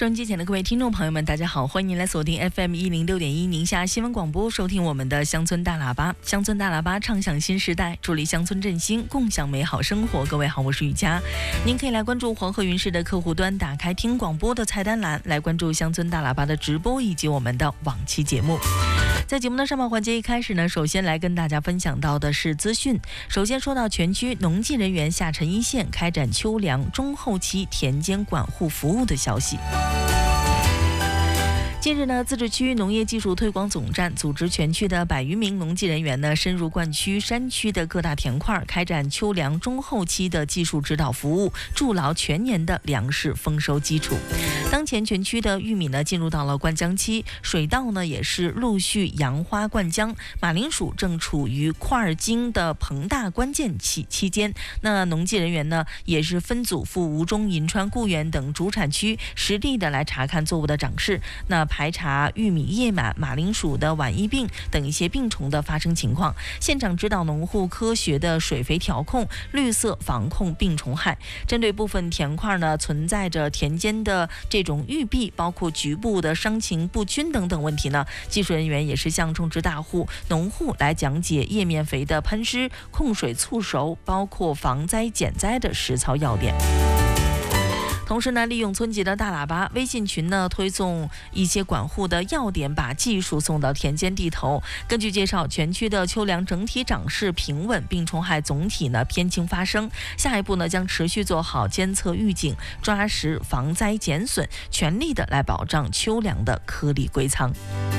收音机前的各位听众朋友们，大家好，欢迎您来锁定 FM106.1宁夏新闻广播，收听我们的乡村大喇叭。乡村大喇叭唱响新时代，助力乡村振兴，共享美好生活。各位好，我是雨佳。您可以来关注黄河云视的客户端，打开听广播的菜单栏，来关注乡村大喇叭的直播以及我们的往期节目。在节目的上半环节一开始呢，首先来跟大家分享到的是资讯。首先说到全区农技人员下沉一线，开展秋粮中后期田间管护服务的消息。近日呢，自治区农业技术推广总站组织全区的100余名农技人员呢，深入灌区、山区的各大田块，开展秋粮中后期的技术指导服务，筑牢全年的粮食丰收基础。当前全区的玉米呢进入到了灌浆期，水稻呢也是陆续扬花灌浆，马铃薯正处于块茎的膨大关键期间。那农技人员呢也是分组赴吴中、银川、固原等主产区，实地的来查看作物的长势，那排查玉米叶螨、马铃薯的晚疫病等一些病虫的发生情况，现场指导农户科学的水肥调控、绿色防控病虫害。针对部分田块呢存在着田间的这种育壁，包括局部的伤情不均等等问题呢，技术人员也是向种植大户、农户来讲解叶面肥的喷施、控水促熟，包括防灾减灾的实操要点。同时呢，利用村级的大喇叭微信群呢，推送一些管护的要点，把技术送到田间地头。根据介绍，全区的秋粮整体长势平稳，病虫害总体呢偏轻发生。下一步呢，将持续做好监测预警，抓实防灾减损，全力的来保障秋粮的颗粒归仓。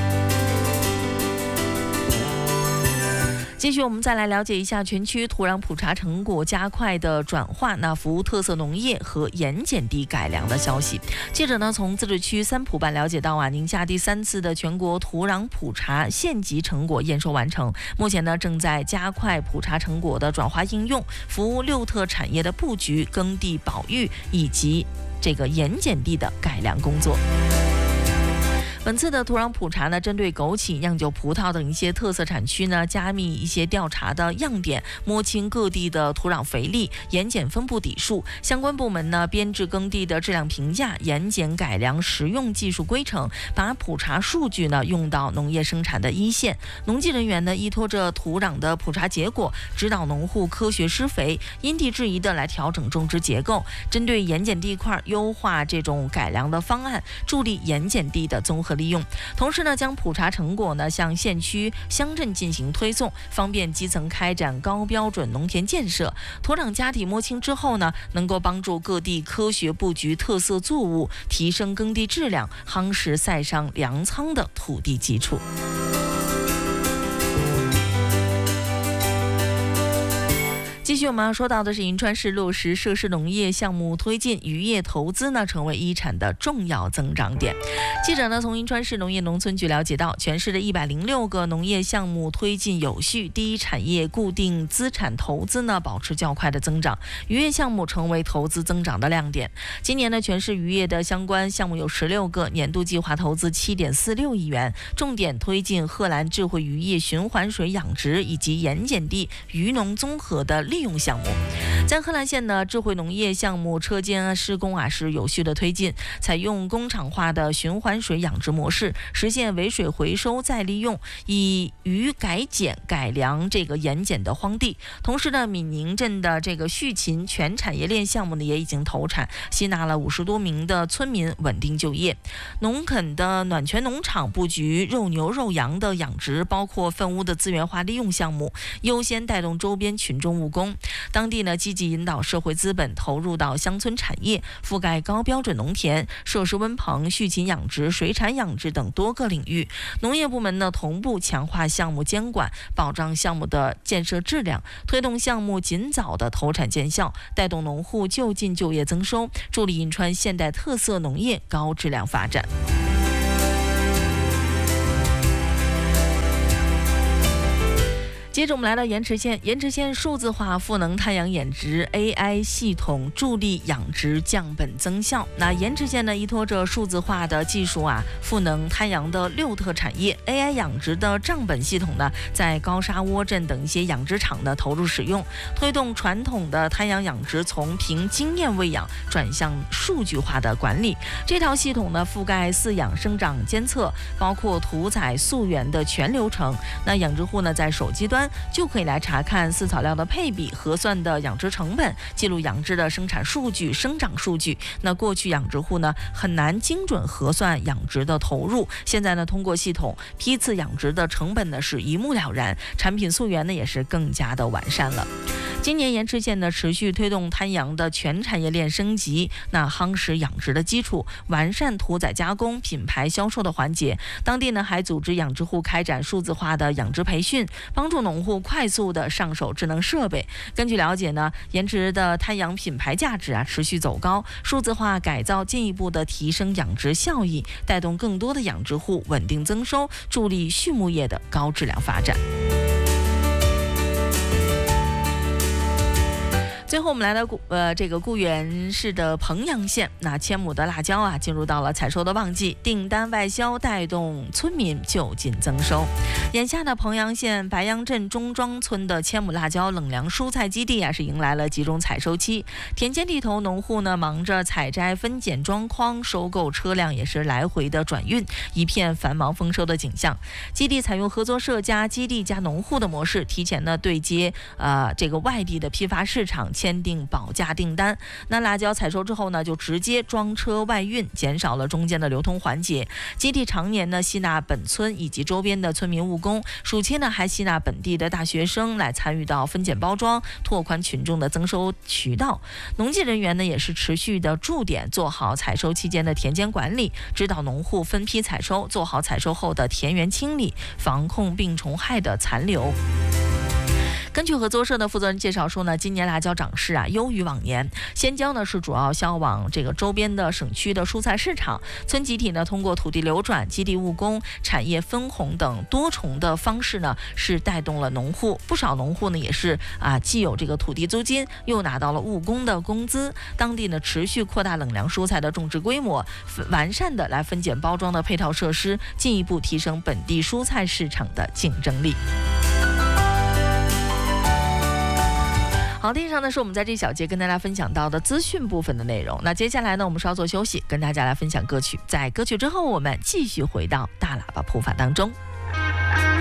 继续我们再来了解一下全区土壤普查成果加快的转化，那服务特色农业和盐碱地改良的消息。记者呢从自治区三普办了解到宁夏第3次的全国土壤普查县级成果验收完成，目前呢正在加快普查成果的转化应用，服务6特产业的布局、耕地保育以及这个盐碱地的改良工作。本次的土壤普查呢，针对枸杞、酿酒葡萄等一些特色产区呢，加密一些调查的样点，摸清各地的土壤肥力、盐碱分布底数。相关部门呢，编制耕地的质量评价、盐碱改良实用技术规程，把普查数据呢用到农业生产的一线。农技人员呢，依托着土壤的普查结果，指导农户科学施肥，因地制宜的来调整种植结构，针对盐碱地块优化这种改良的方案，助力盐碱地的综合利用。同时呢，将普查成果呢向县区、乡镇进行推送，方便基层开展高标准农田建设。土壤家体摸清之后呢，能够帮助各地科学布局特色作物，提升耕地质量，夯实塞上粮仓的土地基础。继续我们要说到的是银川市落实涉事农业项目推进，渔业投资呢成为一产的重要增长点。记者呢从银川市农业农村局了解到，全市的106个农业项目推进有序，第一产业固定资产投资呢保持较快的增长，渔业项目成为投资增长的亮点。今年呢全市渔业的相关项目有16个，年度计划投资7.46亿元，重点推进贺兰智慧渔业循环水养殖以及盐碱地渔农综合的利用项目。在贺兰县呢，智慧农业项目车间施工是有序的推进，采用工厂化的循环水养殖模式，实现尾水回收再利用，以渔改碱改良这个盐碱的荒地。同时呢，闽宁镇的这个畜禽全产业链项目呢也已经投产，吸纳了50多名的村民稳定就业。农垦的暖泉农场布局肉牛肉羊的养殖，包括粪污的资源化利用项目，优先带动周边群众务工。当地呢积极引导社会资本投入到乡村产业，覆盖高标准农田、设施温棚、畜禽养殖、水产养殖等多个领域。农业部门呢同步强化项目监管，保障项目的建设质量，推动项目尽早的投产见效，带动农户就近就业增收，助力银川现代特色农业高质量发展。 接着我们来到盐池县，盐池县数字化赋能太阳养殖 AI 系统，助力养殖降本增效。那盐池县呢，依托着数字化的技术赋能滩阳的6特产业 AI 养殖的账本系统呢，在高沙窝镇等一些养殖场呢投入使用，推动传统的滩阳养殖从凭经验喂养转向数据化的管理。这套系统呢，覆盖饲养、生长监测，包括屠宰、溯源的全流程。那养殖户呢，在手机端就可以来查看饲草料的配比、核算的养殖成本、记录养殖的生产数据、生长数据。那过去养殖户呢很难精准核算养殖的投入，现在呢通过系统，批次养殖的成本呢是一目了然，产品溯源呢也是更加的完善了。今年盐池县呢持续推动滩阳的全产业链升级，那夯实养殖的基础，完善屠宰加工、品牌销售的环节。当地呢还组织养殖户开展数字化的养殖培训，帮助农户快速的上手智能设备。根据了解呢，盐池的滩阳品牌价值持续走高，数字化改造进一步的提升养殖效益，带动更多的养殖户稳定增收，助力畜牧业的高质量发展。最后我们来到这个固原市的彭阳县，那千亩的辣椒进入到了采收的旺季，订单外销带动村民就近增收。眼下的彭阳县白杨镇中庄村的千亩辣椒冷凉蔬菜基地是迎来了集中采收期，田间地头农户呢忙着采摘、分拣、装筐，收购车辆也是来回的转运，一片繁忙丰收的景象。基地采用合作社加基地加农户的模式，提前呢对接这个外地的批发市场，签订保价订单。那辣椒采收之后呢，就直接装车外运，减少了中间的流通环节。基地常年呢吸纳本村以及周边的村民务工，暑期呢还吸纳本地的大学生来参与到分拣包装，拓宽群众的增收渠道。农技人员呢也是持续的驻点，做好采收期间的田间管理，指导农户分批采收，做好采收后的田园清理，防控病虫害的残留。根据合作社的负责人介绍说呢，今年辣椒涨势优于往年。鲜椒呢是主要销往这个周边的省区的蔬菜市场。村集体呢通过土地流转、基地务工、产业分红等多重的方式呢，是带动了农户。不少农户呢也是既有这个土地租金，又拿到了务工的工资。当地呢持续扩大冷凉蔬菜的种植规模，完善的来分拣包装的配套设施，进一步提升本地蔬菜市场的竞争力。好的，以上呢是我们在这一小节跟大家分享到的资讯部分的内容。那接下来呢，我们稍作休息，跟大家来分享歌曲。在歌曲之后，我们继续回到大喇叭普法当中。